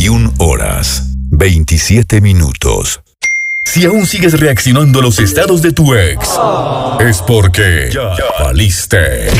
21 horas, 27 minutos. Si aún sigues reaccionando a los estados de tu ex, es porque ya valiste.